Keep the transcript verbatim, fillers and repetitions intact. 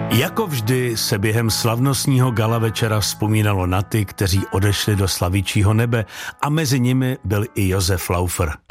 Jako vždy se během slavnostního gala večera vzpomínalo na ty, kteří odešli do slavičího nebe, a mezi nimi byl i Josef Laufer.